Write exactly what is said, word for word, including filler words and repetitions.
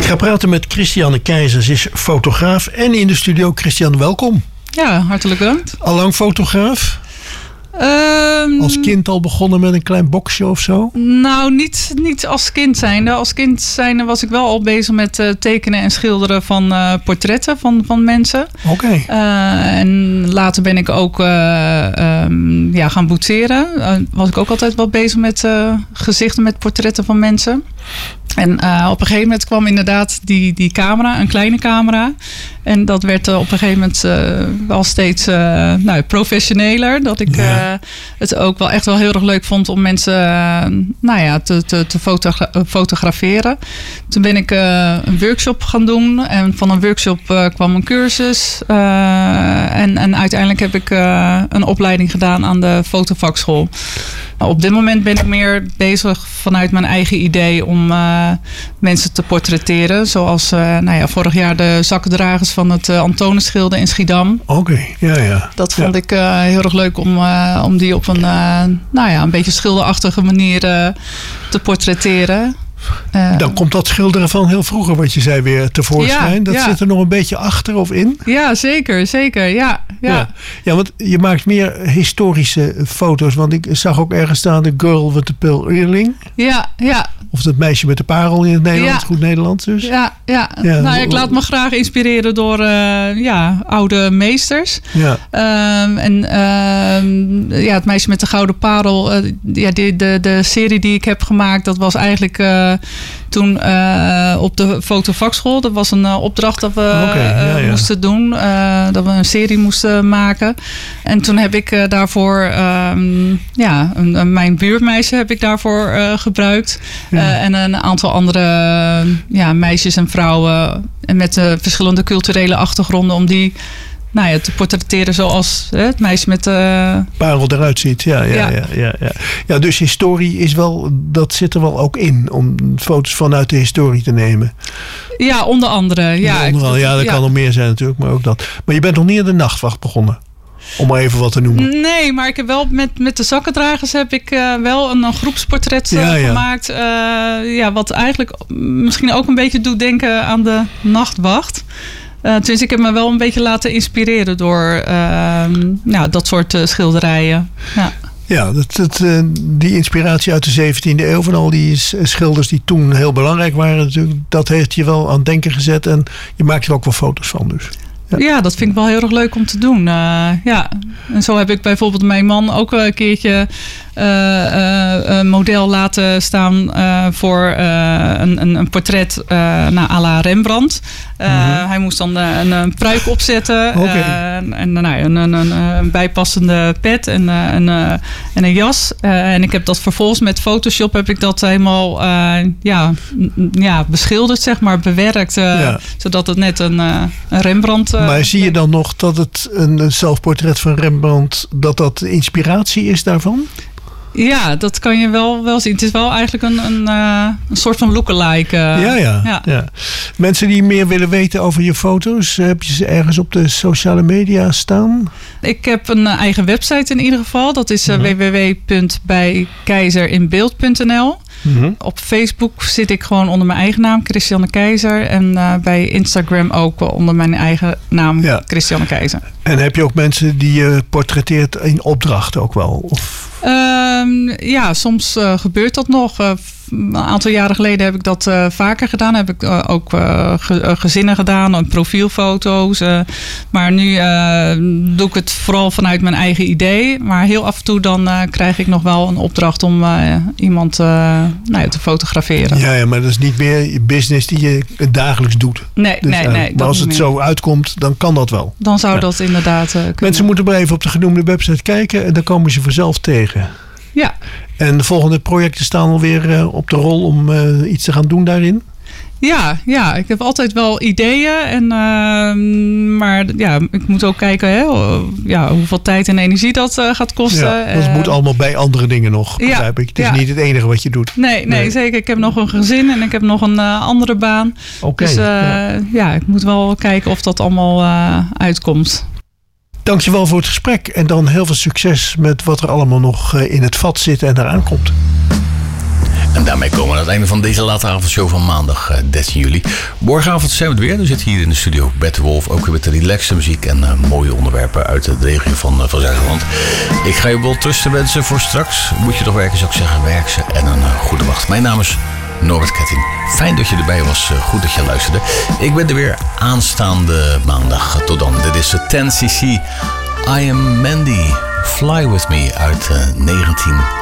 ga praten met Christiane Keizer. Ze is fotograaf en in de studio. Christiane, welkom. Ja, hartelijk bedankt. Allang fotograaf? Um, als kind al begonnen met een klein boxje of zo? Nou, niet, niet als kind zijnde. Als kind zijnde was ik wel al bezig met uh, tekenen en schilderen van uh, portretten van, van mensen. Oké. Okay. Uh, en later ben ik ook uh, um, ja, gaan boetseren. Uh, was ik ook altijd wel bezig met uh, gezichten met portretten van mensen. En uh, op een gegeven moment kwam inderdaad die, die camera, een kleine camera. En dat werd uh, op een gegeven moment uh, wel steeds uh, nou, professioneler. Dat ik ja. uh, het ook wel echt wel heel erg leuk vond om mensen uh, nou ja, te, te, te fotogra- fotograferen. Toen ben ik uh, een workshop gaan doen. En van een workshop uh, kwam een cursus. Uh, en, en uiteindelijk heb ik uh, een opleiding gedaan aan de fotovakschool. Op dit moment ben ik meer bezig vanuit mijn eigen idee om uh, mensen te portretteren. Zoals uh, nou ja, vorig jaar de zakkendragers van het uh, Antonenschilde in Schiedam. Oké, okay. ja, ja. Dat vond ja. ik uh, heel erg leuk om, uh, om die op een, uh, nou ja, een beetje schilderachtige manier uh, te portretteren. Uh, Dan komt dat schilderen van heel vroeger, wat je zei, weer tevoorschijn. Ja, dat ja. zit er nog een beetje achter of in? Ja, zeker, zeker. Ja, ja. Ja. ja, want je maakt meer historische foto's. Want ik zag ook ergens staan de girl with the pearl earring. Ja, ja. Of dat meisje met de parel in het Nederlands, ja. goed Nederlands dus. Ja, ja. ja. Nou, ik laat me graag inspireren door uh, ja, oude meesters. Ja. Um, en uh, ja, het meisje met de gouden parel. Uh, ja, de, de, de serie die ik heb gemaakt, dat was eigenlijk uh, toen uh, op de fotovakschool. Dat was een uh, opdracht dat we okay, ja, uh, ja. moesten doen. Uh, dat we een serie moesten maken. En toen heb ik uh, daarvoor um, ja, een, een, mijn buurmeisje heb ik daarvoor uh, gebruikt. Ja. Uh, en een aantal andere uh, ja, meisjes en vrouwen met uh, verschillende culturele achtergronden om die nou ja, te portretteren zoals hè, het meisje met de uh... parel eruit ziet. Ja, ja, ja. Ja, ja, ja. ja, dus historie is wel, dat zit er wel ook in om foto's vanuit de historie te nemen. Ja, onder andere. Ja, onder andere, ja dat ja. kan nog meer zijn natuurlijk, maar ook dat. Maar je bent nog niet aan de nachtwacht begonnen. Om maar even wat te noemen. Nee, maar ik heb wel met, met de zakkendragers heb ik uh, wel een, een groepsportret uh, ja, ja. gemaakt. Uh, ja, wat eigenlijk misschien ook een beetje doet denken aan de nachtwacht. Uh, dus ik heb me wel een beetje laten inspireren door uh, nou, dat soort uh, schilderijen. Ja. Ja, dat, dat, uh, die inspiratie uit de zeventiende eeuw van al die schilders die toen heel belangrijk waren natuurlijk, dat heeft je wel aan het denken gezet en je maakt er ook wel foto's van dus. Ja. ja, dat vind ik wel heel erg leuk om te doen. Uh, ja. En zo heb ik bijvoorbeeld mijn man ook een keertje uh, uh, een model laten staan uh, voor uh, een, een, een portret uh, nou, à la Rembrandt. Uh, mm-hmm. Hij moest dan een, een pruik opzetten. Okay. Uh, en nou, een, een, een, een bijpassende pet en, uh, een, uh, en een jas. Uh, en ik heb dat vervolgens met Photoshop heb ik dat helemaal uh, ja, ja, beschilderd, zeg maar, bewerkt. Uh, ja. Zodat het net een, uh, een Rembrandt... Uh, maar zie je dan nog dat het een zelfportret van Rembrandt, dat dat de inspiratie is daarvan? Ja, dat kan je wel, wel zien. Het is wel eigenlijk een, een, uh, een soort van lookalike. Uh, ja, ja, ja. ja. Mensen die meer willen weten over je foto's, heb je ze ergens op de sociale media staan? Ik heb een uh, eigen website in ieder geval. Dat is uh, mm-hmm. w w w punt bij keizerinbeeld punt n l. Mm-hmm. Op Facebook zit ik gewoon onder mijn eigen naam, Christiane Keizer. En uh, bij Instagram ook onder mijn eigen naam, ja. Christiane Keizer. En heb je ook mensen die je portretteert in opdracht ook wel? Of? Um, ja, soms uh, gebeurt dat nog. Uh, een aantal jaren geleden heb ik dat uh, vaker gedaan. Heb ik uh, ook uh, ge- uh, gezinnen gedaan en profielfoto's. Uh, maar nu uh, doe ik het vooral vanuit mijn eigen idee. Maar heel af en toe dan uh, krijg ik nog wel een opdracht om uh, iemand uh, nou ja, te fotograferen. Ja, ja, maar dat is niet meer je business die je dagelijks doet. Nee, dus, nee, nee. Uh, maar als het meer. zo uitkomt, dan kan dat wel. Dan zou ja. dat inderdaad uh, kunnen. Mensen moeten maar even op de genoemde website kijken en dan komen ze vanzelf tegen. Ja. En de volgende projecten staan alweer uh, op de rol om uh, iets te gaan doen daarin? Ja, ja, ik heb altijd wel ideeën. En, uh, maar ja, ik moet ook kijken hè, ja, hoeveel tijd en energie dat uh, gaat kosten. Ja, dat uh, moet allemaal bij andere dingen nog, begrijp ja, ik. Het is ja. niet het enige wat je doet. Nee, nee, nee, zeker. Ik heb nog een gezin en ik heb nog een uh, andere baan. Okay, dus uh, ja. ja, ik moet wel kijken of dat allemaal uh, uitkomt. Dankjewel voor het gesprek. En dan heel veel succes met wat er allemaal nog in het vat zit en eraan komt. En daarmee komen we aan het einde van deze late avondshow van maandag dertien juli. Morgenavond zijn we het weer. We zitten hier in de studio Bert de Wolf. Ook weer met de relaxte muziek en uh, mooie onderwerpen uit de regio van, uh, van Zuid-Holland. Ik ga je wel trusten wensen voor straks. Moet je toch werken, zou ik zeggen. Werk ze en een uh, goede wacht. Mijn naam is Norbert Ketting. Fijn dat je erbij was. Uh, goed dat je luisterde. Ik ben er weer aanstaande maandag. Tot dan. Dit is de ten C C. I Am Mandy. Fly With Me uit uh, negentien